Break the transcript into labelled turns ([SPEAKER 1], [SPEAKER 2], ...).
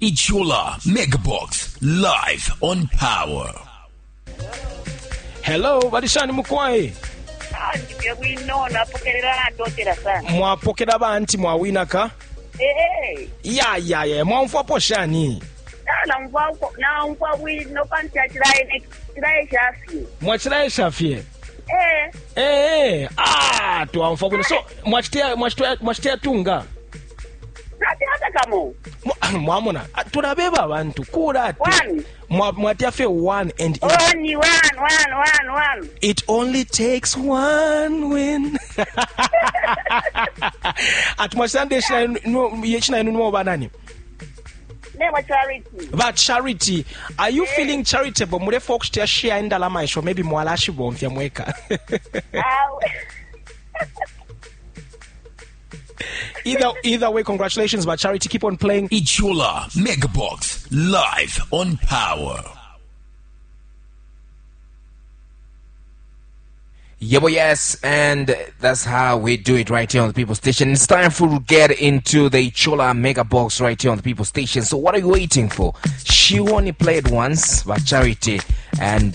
[SPEAKER 1] Ichula Megabox live on Power.
[SPEAKER 2] Hello, badishani mukwaye.
[SPEAKER 3] Ndiye kuinona pokerera ndotera sana.
[SPEAKER 2] Mwapokera banti mwawina ka? Ya, mwamfwa poshani.
[SPEAKER 3] Na mfwa wino panta chirae shafi.
[SPEAKER 2] Mwachirae shafi. Tuamfwa wino. So, mwachitea tunga.
[SPEAKER 3] Hata kamo.
[SPEAKER 2] Mwamona, tunabeba abantu kura ati. Mwatia fe one and
[SPEAKER 3] only one.
[SPEAKER 2] It only takes one win. At mwasande yechina inu nwa banani.
[SPEAKER 3] Never charity.
[SPEAKER 2] But charity, are you feeling charitable? Mure folks tia share indala maisho maybe mwalashi bomfya mweka. Either way, congratulations, but charity, keep on playing.
[SPEAKER 1] Ichula Megabox live on Power.
[SPEAKER 4] Yes, and that's how we do it right here on the People Station. It's time to get into the Ichula Megabox right here on the People Station. So what are you waiting for? She only played once, but charity, and